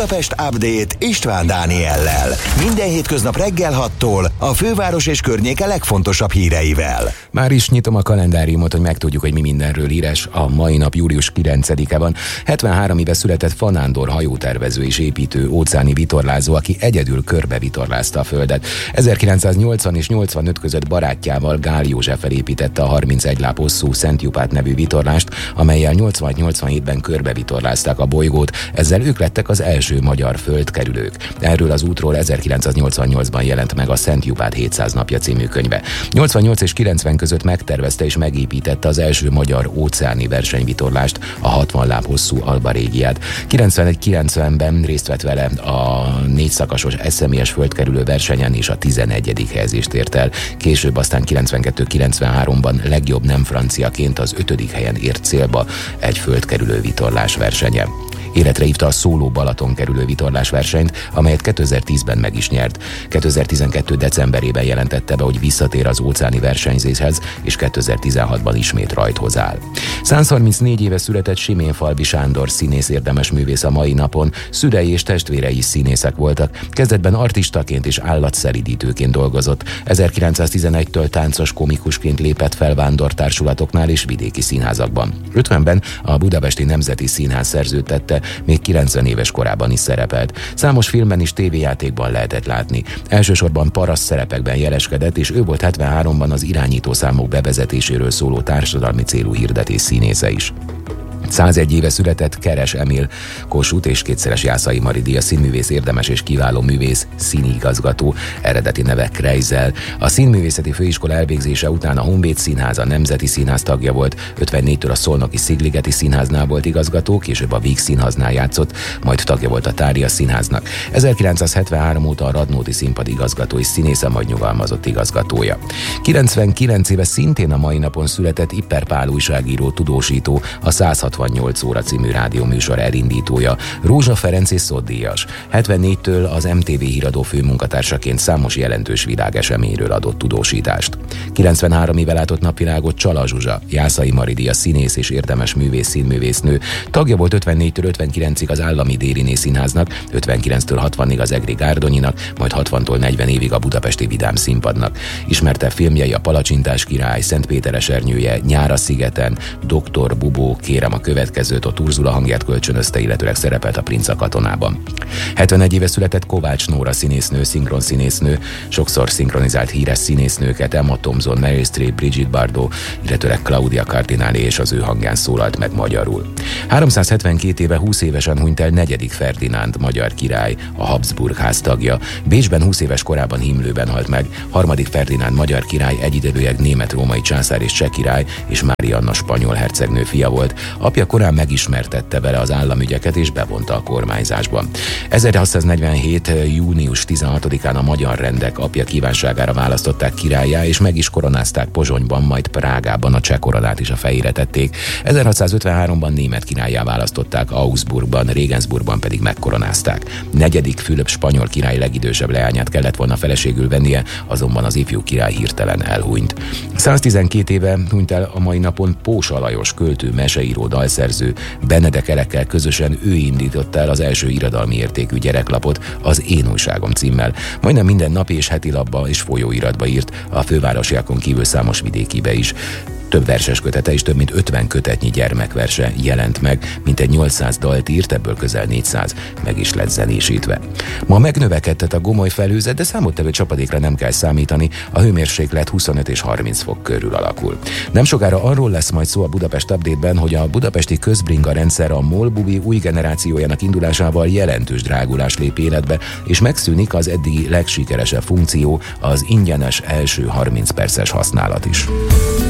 Budapest Update István Dániellel. Minden hétköznap reggel 6-tól a főváros és környéke legfontosabb híreivel. Már is nyitom a kalendáriumot, hogy megtudjuk, hogy mi mindenről híres. A mai nap július 9-e van. 73 éve született Fanándor hajótervező és építő, óceáni vitorlázó, aki egyedül körbe vitorlázta a Földet. 1980 és 85 között barátjával, Gál Józseffel építette a 31 láb hosszú Szent Jupát nevű vitorlást, amellyel 86-87-ben körbe vitorlázták a bolygót. Ezzel ők lettek az első magyar földkerülők. Erről az útról 1988-ban jelent meg a Szent Jupát 700 napja című könyve. 88 és 90 között megtervezte és megépítette az első magyar óceáni versenyvitorlást, a 60 láb hosszú Alba Régiát. 91-90-ben részt vett vele a 4 szakasos SMI-es földkerülő versenyen, és a 11. helyezést ért el. Később aztán 92-93-ban legjobb nem franciaként az 5. helyen ért célba egy földkerülő vitorlás versenye. Életre hívta a Szóló Balaton kerülő vitorlás versenyt, amelyet 2010-ben meg is nyert. 2012. decemberében jelentette be, hogy visszatér az óceáni versenyzéshez, és 2016-ban ismét rajthoz áll. 134 éve született Siménfalvi Sándor színész érdemes művész a mai napon. Szülei és testvérei is színészek voltak. Kezdetben artistaként és állatszeridítőként dolgozott. 1911-től táncos komikusként lépett fel vándortársulatoknál és vidéki színházakban. 50-ben a Budapesti Nemzeti Színház szerződtette, még 90 éves korában is szerepelt. Számos filmben és tévéjátékban lehetett látni. Elsősorban paraszt szerepekben jeleskedett, és ő volt 73-ban az irányítószámok bevezetéséről szóló társadalmi célú hirdetés színésze is. 101 éve született Keres Emil, Kossuth és kétszeres Jászai Mari díjas színművész, érdemes és kiváló művész, színigazgató, eredeti neve Kreizel. A színművészeti főiskola elvégzése után a Honvéd Színház, a Nemzeti Színház tagja volt, 54-től a Szolnoki Szigligeti Színháznál volt igazgató, később a Víg Színháznál játszott, majd tagja volt a Tária Színháznak. 1973 óta a Radnóti Színpad igazgató és színésze, majd nyugalmazott igazgatója. 99 éve szintén a mai napon született Ipper Pál újságíró, tudósító, a 168 óra című rádióműsor elindítója, Rózsa Ferenc és Szotdíjas. 74-től az MTV híradó főmunkatársaként számos jelentős világeseményről adott tudósítást. 93 éve látott napvilágot Csala Zsuzsa, Jászai Mari díjas színész és érdemes művész, színművésznő. Tagja volt 54-től 59-ig az Állami Dériné Színháznak, 59-től 60-ig az Egri Gárdonyinak, majd 60-tól 40 évig a Budapesti Vidám Színpadnak. Ismertebb filmjei a Palacsintás király, Szentpéteresernyője, Nyár a szigeten, Doktor Bubó, Kérem a következőt, ott Urzula hangját kölcsönözte, illetőleg szerepelt a Princ a katonában. 71 éve született Kovács Nóra színésznő, szinkronszínésznő, sokszor szinkronizált híres színésznőket, Emma Thompson, Meryl Streep, Brigitte Bardot, illetőleg Claudia Cardinali és az ő hangján szólalt meg magyarul. 372 éve 20 évesen hunyt el 4. Ferdinánd magyar király, a Habsburg ház tagja. Bécsben 20 éves korában himlőben halt meg. 3. Ferdinánd magyar király egyidejűleg német-római császár és cseh király, és Mária Anna spanyol hercegnő fia volt. Apja korán megismertette vele az államügyeket és bevonta a kormányzásba. 1647. június 16-án a magyar rendek apja kívánságára választották királlyá, és meg is koronázták Pozsonyban, majd Prágában a cseh koronát is a fejére tették. 1653-ban német királlyá választották, Augsburgban, Regensburgban pedig megkoronázták. 4. Fülöp spanyol király legidősebb leányát kellett volna feleségül vennie, azonban az ifjú király hirtelen elhunyt. 112 éve hunyt el a mai napon Pósa Lajos költő, meseíró, dalszerző. Benedek Elekkel közösen ő indította el az első irodalmi értékű gyereklapot, az Én újságom címmel. Majdnem minden napi és heti lapba és folyóiratba írt, a fővárosiakon kívül számos vidékibe is. Több verses kötete és több mint 50 kötetnyi gyermekverse jelent meg, mintegy 800 dalt írt, ebből közel 400 meg is lett zenésítve. Ma megnövekedett a gomoly felhőzet, de számottevő csapadékra nem kell számítani, a hőmérséklet 25 és 30 fok körül alakul. Nem sokára arról lesz majd szó a Budapest Update-ben, hogy a budapesti közbringa rendszer a MOL-bubi új generációjának indulásával jelentős drágulás lép életbe, és megszűnik az eddigi legsikeresebb funkció, az ingyenes első 30 perces használat is.